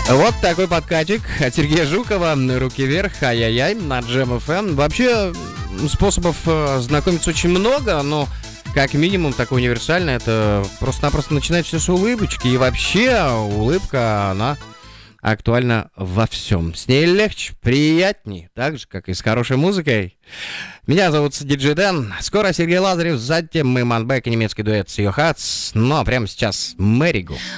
Вот такой подкатик от Сергея Жукова. Руки вверх, ай-яй-яй, на Jam FM. Вообще, способов знакомиться очень много, но как минимум такой универсальный, это просто-напросто начинать все с улыбочки. И вообще, улыбка, она актуальна во всем. С ней легче, приятней, так же, как и с хорошей музыкой. Меня зовут Диджей Дэн. Скоро Сергей Лазарев, затем мы Манбек и немецкий дуэт Сио Хац. Но прямо сейчас Мэри Гу.